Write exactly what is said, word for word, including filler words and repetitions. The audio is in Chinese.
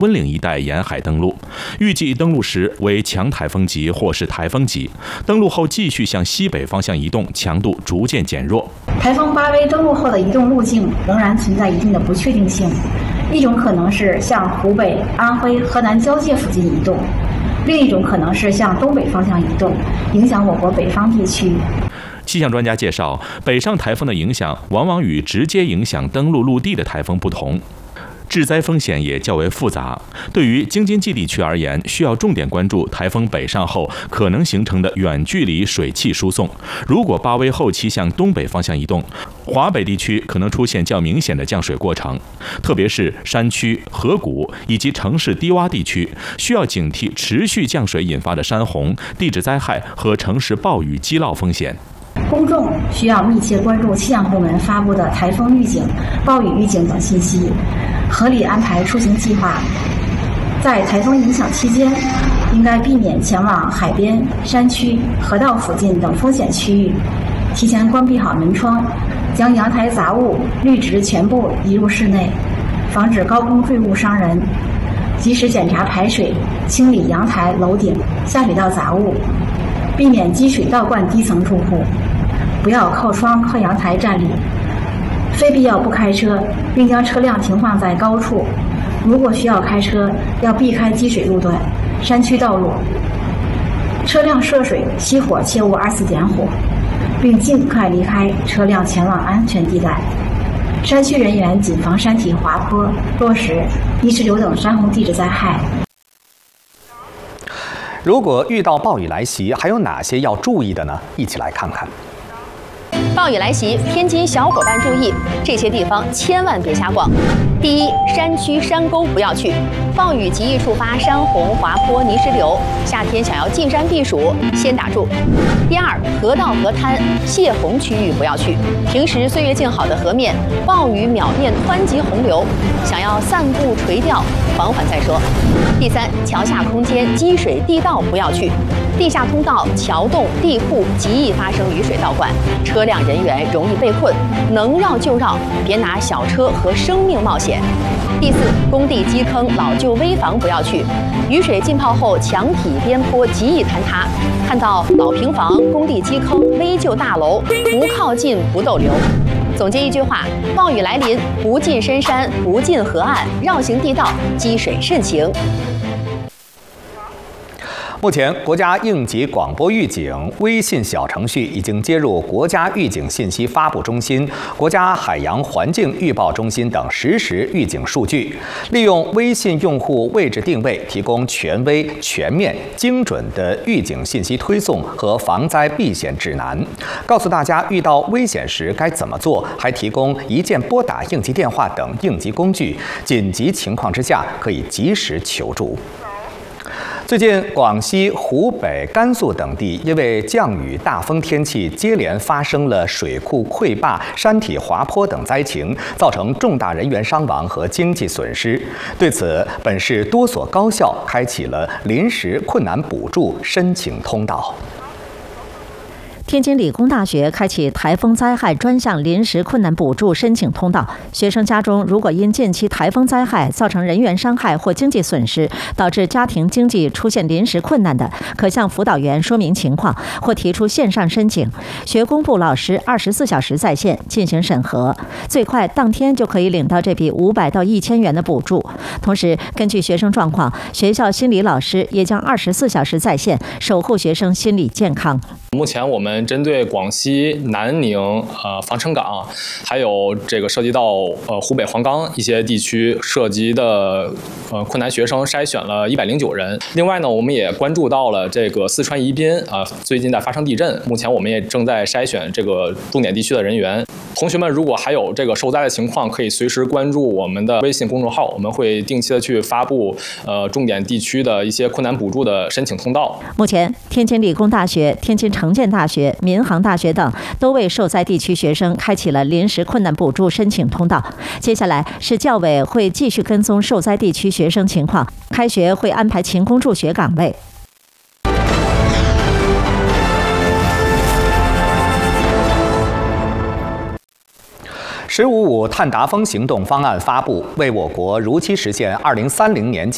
温岭一带沿海登陆，预计登陆时为强台风级或是台风级。登陆后继续向西北方向移动，强度逐渐减弱。 台风巴威登陆后的移动路径仍然存在一定的不确定性，一种可能是向湖北、安徽、河南交界附近移动，另一种可能是向东北方向移动，影响我国北方地区。 气象专家介绍，北上台风的影响往往与直接影响登陆陆地的台风不同。致灾风险也较为复杂。对于京津冀地区而言，需要重点关注台风北上后可能形成的远距离水汽输送。如果巴威后期向东北方向移动，华北地区可能出现较明显的降水过程，特别是山区、河谷以及城市低洼地区，需要警惕持续降水引发的山洪、地质灾害和城市暴雨积涝风险。 公众需要密切关注气象部门发布的台风预警、暴雨预警等信息，合理安排出行计划。在台风影响期间，应该避免前往海边、山区、河道附近等风险区域，提前关闭好门窗，将阳台杂物、绿植全部移入室内，防止高空坠物伤人。及时检查排水，清理阳台、楼顶、下水道杂物，避免积水倒灌低层住户。不要靠窗、靠阳台站立，非必要不开车，并将车辆停放在高处。如果需要开车，要避开积水路段、山区道路。车辆涉水、熄火切勿二次点火，并尽快离开车辆前往安全地带。山区人员谨防山体滑坡、落石、泥石流等山洪地质灾害。 如果遇到暴雨来袭，还有哪些要注意的呢？一起来看看。 暴雨来袭，天津小伙伴注意，这些地方千万别瞎逛。第一，山区山沟不要去，暴雨极易触发山洪、滑坡、泥石流，夏天想要进山避暑，先打住。第二，河道、河滩、泄洪区域不要去，平时岁月静好的河面，暴雨秒变湍急洪流，想要散步垂钓，缓缓再说。第三，桥下空间、积水地道不要去，地下通道、桥洞、地库极易发生雨水倒灌，车辆人员容易被困，能绕就绕，别拿小车和生命冒险。第四，工地基坑、老旧危房不要去，雨水浸泡后墙体边坡极易坍塌，看到老平房、工地基坑、危旧大楼，不靠近不逗留。总结一句话：暴雨来临，不进深山，不进河岸，绕行地道，积水慎行。 目前，国家应急广播预警微信小程序已经接入国家预警信息发布中心、国家海洋环境预报中心等实时预警数据，利用微信用户位置定位，提供权威、全面、精准的预警信息推送和防灾避险指南，告诉大家遇到危险时该怎么做，还提供一键拨打应急电话等应急工具，紧急情况之下可以及时求助。最近，广西、湖北、甘肃等地因为降雨、大风天气，接连发生了水库溃坝、山体滑坡等灾情，造成重大人员伤亡和经济损失。对此，本市多所高校开启了临时困难补助申请通道。 天津理工大学开启台风灾害专项临时困难补助申请通道，学生家中如果因近期台风灾害造成人员伤害或经济损失，导致家庭经济出现临时困难的，可向辅导员说明情况或提出线上申请，学工部老师二十四小时在线进行审核，最快当天就可以领到这笔五百到一千元的补助。同时，根据学生状况，学校心理老师也将二十四小时在线守护学生心理健康。 目前我们针对广西南宁、呃防城港，还有这个涉及到呃湖北黄冈一些地区涉及的呃困难学生筛选了一百零九人。另外呢，我们也关注到了这个四川宜宾啊、呃，最近在发生地震，目前我们也正在筛选这个重点地区的人员。同学们如果还有这个受灾的情况，可以随时关注我们的微信公众号，我们会定期的去发布呃重点地区的一些困难补助的申请通道。 目前，天津理工大学、天津城建大学、民航大学等都为受灾地区学生开启了临时困难补助申请通道。接下来是教委会继续跟踪受灾地区学生情况，开学会安排勤工助学岗位。 十五五碳达峰行动方案发布，为我国如期实现二零三零年前